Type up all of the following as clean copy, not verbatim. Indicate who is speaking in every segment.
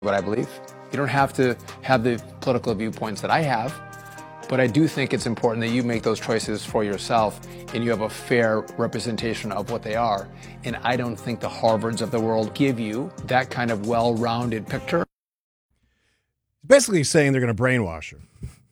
Speaker 1: what I believe. You don't have to have the political viewpoints that I have, but I do think it's important that you make those choices for yourself and you have a fair representation of what they are. And I don't think the Harvards of the world give you that kind of well-rounded picture.
Speaker 2: Basically saying they're going to brainwash her.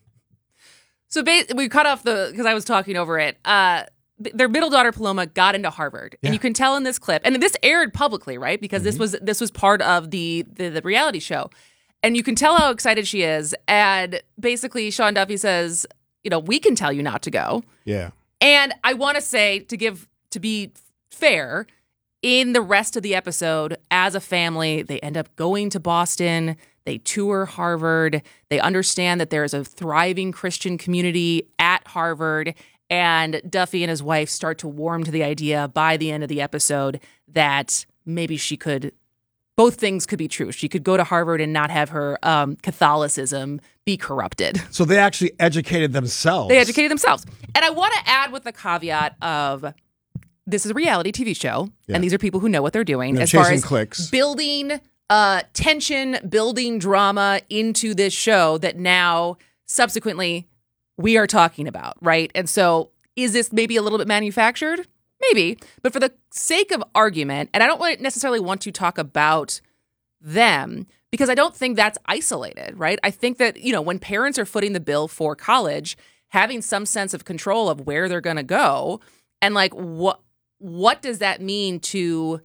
Speaker 3: So we cut off because I was talking over it. Their middle daughter, Paloma, got into Harvard. Yeah. And you can tell in this clip, and this aired publicly, right? Because this was part of the reality show. And you can tell how excited she is. And basically, Sean Duffy says, we can tell you not to go.
Speaker 2: Yeah.
Speaker 3: And I want to say, to be fair, in the rest of the episode, as a family, they end up going to Boston. They tour Harvard. They understand that there is a thriving Christian community at Harvard. And Duffy and his wife start to warm to the idea by the end of the episode that maybe both things could be true. She could go to Harvard and not have her Catholicism be corrupted.
Speaker 2: So they actually educated themselves.
Speaker 3: And I want to add with the caveat of this is a reality TV show, and these are people who know what they're doing as far as
Speaker 2: clicks.
Speaker 3: Building tension, building drama into this show that now subsequently we are talking about, right? And so is this maybe a little bit manufactured? Maybe. But for the sake of argument, and I don't necessarily want to talk about them because I don't think that's isolated, right? I think that, when parents are footing the bill for college, having some sense of control of where they're going to go and like what does that mean to,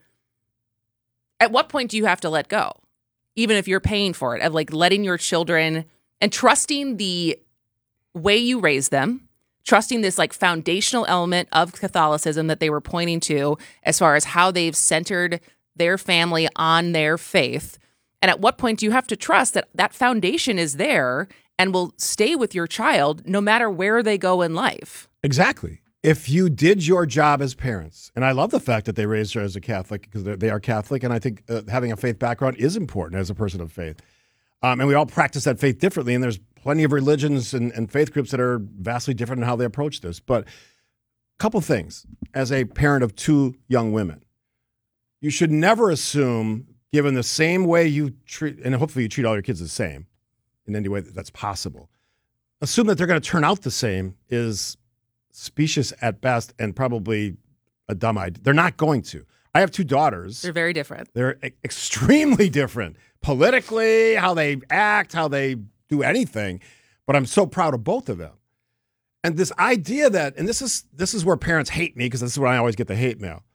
Speaker 3: at what point do you have to let go? Even if you're paying for it, of like letting your children and trusting the way you raise them, trusting this like foundational element of Catholicism that they were pointing to as far as how they've centered their family on their faith. And at what point do you have to trust that that foundation is there and will stay with your child no matter where they go in life?
Speaker 2: Exactly. If you did your job as parents, and I love the fact that they raised her as a Catholic because they are Catholic, and I think having a faith background is important as a person of faith. And we all practice that faith differently, and there's plenty of religions and faith groups that are vastly different in how they approach this. But a couple things. As a parent of two young women, you should never assume, given the same way you treat, and hopefully you treat all your kids the same in any way that's possible, assume that they're going to turn out the same is specious at best and probably a dumb idea. They're not going to. I have two daughters.
Speaker 3: They're very different.
Speaker 2: They're extremely different politically, how they act, how they do anything. But I'm so proud of both of them. And this idea that, and this is where parents hate me because this is where I always get the hate mail.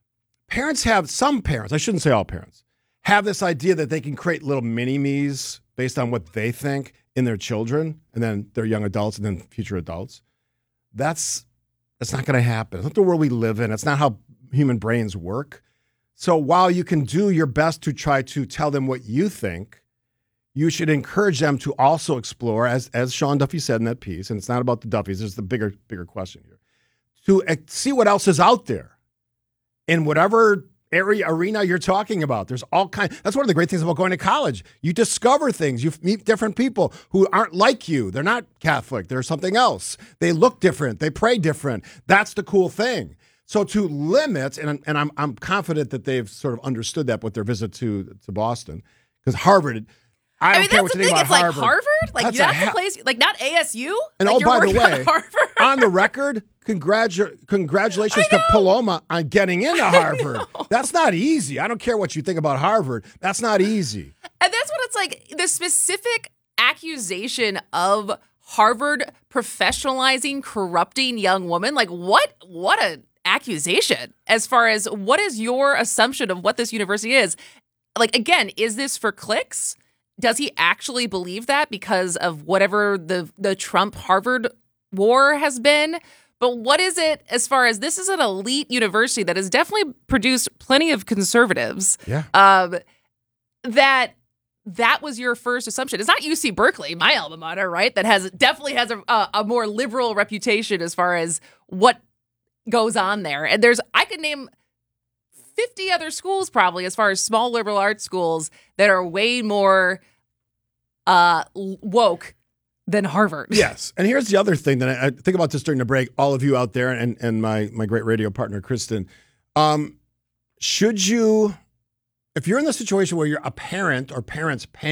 Speaker 2: Some parents, I shouldn't say all parents, have this idea that they can create little mini-me's based on what they think in their children and then their young adults and then future adults. That's not going to happen. It's not the world we live in. It's not how human brains work. So while you can do your best to try to tell them what you think, you should encourage them to also explore, as Sean Duffy said in that piece, and it's not about the Duffys, there's the bigger question here, to see what else is out there in whatever arena you're talking about. There's all kinds. That's one of the great things about going to college. You discover things. You meet different people who aren't like you. They're not Catholic. They're something else. They look different. They pray different. That's the cool thing. So to limit, and I'm confident that they've sort of understood that with their visit to Boston, because Harvard. I don't care what you think about Harvard.
Speaker 3: Like Harvard? Like that's the place, like not ASU?
Speaker 2: And
Speaker 3: like
Speaker 2: by the way, on the record, congratulations to Paloma on getting into Harvard. That's not easy. I don't care what you think about Harvard. That's not easy.
Speaker 3: And that's what it's like, the specific accusation of Harvard professionalizing, corrupting young women. Like what an accusation as far as what is your assumption of what this university is? Like, again, is this for clicks? Does he actually believe that because of whatever the Trump-Harvard war has been? But what is it as far as this is an elite university that has definitely produced plenty of conservatives?
Speaker 2: Yeah.
Speaker 3: That was your first assumption. It's not UC Berkeley, my alma mater, right? That definitely has a more liberal reputation as far as what goes on there. And I could name 50 other schools probably as far as small liberal arts schools that are way more woke than Harvard.
Speaker 2: Yes. And here's the other thing that I think about this during the break, all of you out there and my great radio partner, Kristen. Should you, if you're in the situation where you're a parent or parents paying